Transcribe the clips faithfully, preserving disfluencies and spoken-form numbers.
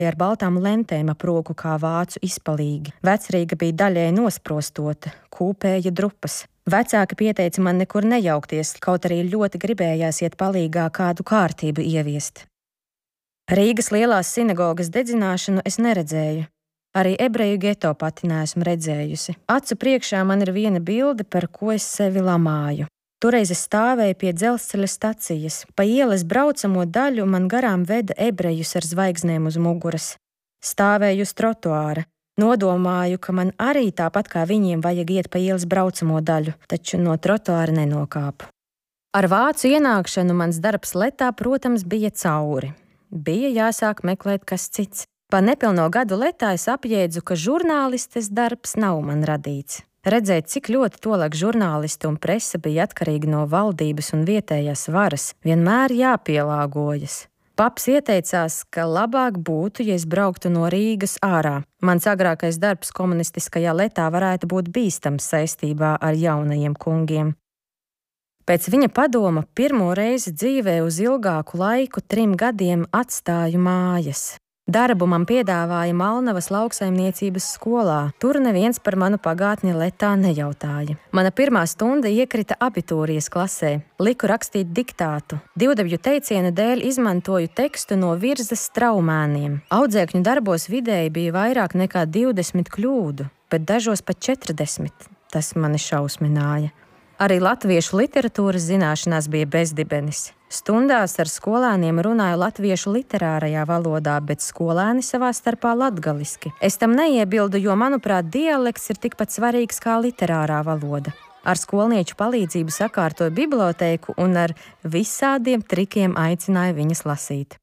ar baltām lentēm ap roku kā vācu izpalīgi. Vecrīga bija daļēji nosprostota, kūpēja drupas. Vecāki pieteica man nekur nejaukties, kaut arī ļoti gribējās iet palīgā kādu kārtību ieviest. Rīgas lielās sinagogas dedzināšanu es neredzēju. Arī ebreju geto pati neesmu redzējusi. Acu priekšā man ir viena bilde, par ko es sevi lamāju. Toreiz es stāvēju pie dzelzceļa stacijas. Pa ielas braucamo daļu man garām veda ebrejus ar zvaigznēm uz muguras. Stāvēju uz trotuāra. Nodomāju, ka man arī tāpat kā viņiem vajag iet pa ielas braucamo daļu, taču no trotuāra nenokāpu. Ar vācu ienākšanu mans darbs letā, protams, bija cauri. Bija jāsāk meklēt kas cits. Pa nepilno gadu letā es apjēdzu, ka žurnālistes darbs nav man radīts. Redzēt, cik ļoti tolaik žurnālisti un presa bija atkarīgi no valdības un vietējās varas, vienmēr jāpielāgojas. Paps ieteicās, ka labāk būtu, ja es brauktu no Rīgas ārā. Mans agrākais darbs komunistiskajā letā varētu būt bīstams saistībā ar jaunajiem kungiem. Pēc viņa padoma pirmo reizi dzīvē uz ilgāku laiku, trim gadiem, atstāju mājas. Darbu man piedāvāja Malnavas lauksaimniecības skolā. Tur neviens par manu pagātni letā nejautāja. Mana pirmā stunda iekrita abitūrijas klasē. Liku rakstīt diktātu. Divdabju teiciena dēļ izmantoju tekstu no Virzas Straumēniem. Audzēkņu darbos vidēji bija vairāk nekā divdesmit kļūdu, bet dažos pat četrdesmit. Tas mani šausmināja. Arī latviešu literatūras zināšanās bija bezdibenis. Stundās ar skolēniem runāju latviešu literārajā valodā, bet skolēni savā starpā latgaliski. Es tam neiebildu, jo, manuprāt, dialekts ir tikpat svarīgs kā literārā valoda. Ar skolnieču palīdzību sakārtoju bibliotēku un ar visādiem trikiem aicināju viņas lasīt.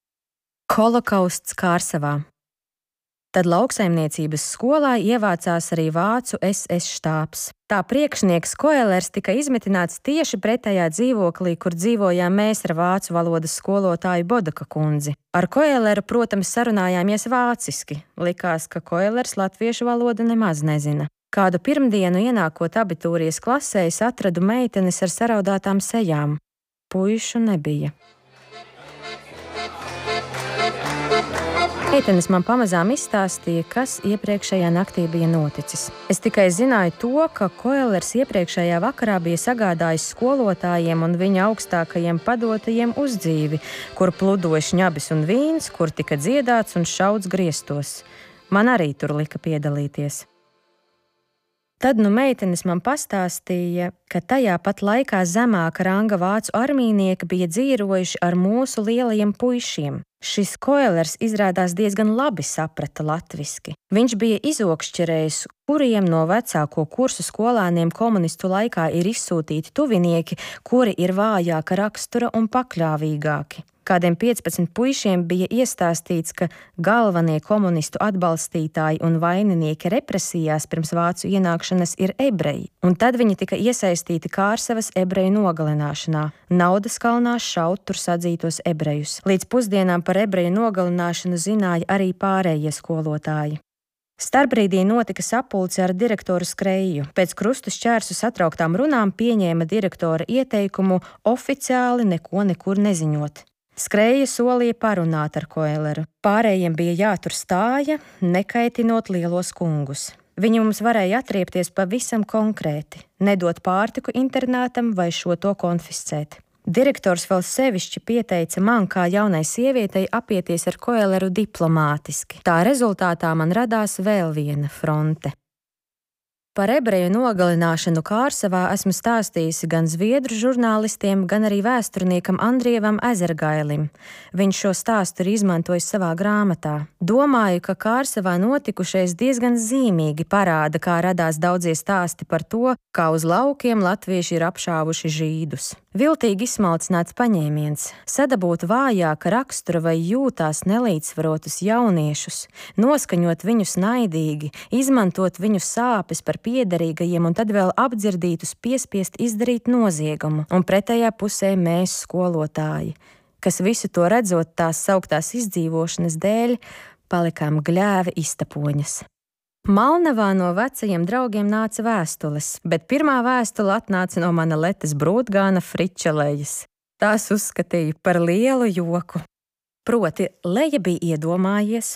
Holokausts Kārsavā. Tad lauksaimniecības skolā ievācās arī vācu es es štābs. Tā priekšnieks Koelers tika izmitināts tieši pretējā dzīvoklī, kur dzīvojām mēs ar vācu valodas skolotāju Bodaka kundzi. Ar Koeleru, protams, sarunājāmies vāciski. Likās, ka Koelers latviešu valodu nemaz nezina. Kādu pirmdienu ienākot abitūrijas klasē, es atradu meitenes ar saraudātām sejām. Puišu nebija. Meitenes man pamazām izstāstīja, kas iepriekšējā naktī bija noticis. Es tikai zināju to, ka Koelers iepriekšējā vakarā bija sagādājis skolotājiem un viņa augstākajiem padotajiem uzdzīvi, kur pludoja šņabis un vīns, kur tika dziedāts un šauts griestos. Man arī tur lika piedalīties. Tad nu meitenes man pastāstīja, ka tajā pat laikā zemāka ranga vācu armijnieki bija dzīrojuši ar mūsu lielajiem puišiem. Šis Koelers izrādās diezgan labi saprata latviski. Viņš bija izokšķerējis, kuriem no vecāko kursu skolēniem komunistu laikā ir izsūtīti tuvinieki, kuri ir vājāka rakstura un pakļāvīgāki. Kādiem piecpadsmit puišiem bija iestāstīts, ka galvenie komunistu atbalstītāji un vaininieki represijās pirms vācu ienākšanas ir ebreji, un tad viņi tika iesaistīti Kārsavas ebreju nogalināšanā, naudas kalnā šaut tur sadzītos ebrejus. Līdz pusdienām par ebreju nogalināšanu zināja arī pārējie skolotāji. Starpbrīdī notika sapulce ar direktoru Skreju. Pēc krustu šķērsu satrauktām runām pieņēma direktora ieteikumu oficiāli neko nekur neziņot. Skreja solīja parunāt ar Koeleru. Pārējiem bija jātur stāja, nekaitinot lielos kungus. Viņi mums varēja atriepties pavisam konkrēti, nedot pārtiku internātam vai šo to konfiscēt. Direktors vēl sevišķi pieteica man, kā jaunai sievietei, apieties ar Koeleru diplomātiski. Tā rezultātā man radās vēl viena fronte. Par ebreju nogalināšanu Kārsavā esmu stāstījusi gan zviedru žurnālistiem, gan arī vēsturniekam Andrievam Ezergailim. Viņš šo stāstu ir izmantojis savā grāmatā. Domāju, ka Kārsavā notikušais diezgan zīmīgi parāda, kā radās daudzie stāsti par to, kā uz laukiem latvieši ir apšāvuši žīdus. Viltīgi izsmalcināts paņēmiens, sadabūt vājāka rakstura vai jūtās nelīdzsvarotus jauniešus, noskaņot viņus naidīgi, izmantot viņu sāpes par piederīgajiem un tad vēl apdzirdītus piespiest izdarīt noziegumu, un pretējā pusē mēs skolotāji, kas visu to redzot tās sauktās izdzīvošanas dēļ, palikām gļēvi iztapoņas. Malnavā no vecajiem draugiem nāca vēstules, bet pirmā vēstule atnāca no mana letes brūtgāna Fričelējas. Tās uzskatīju par lielu joku. Proti, Leja bija iedomājies,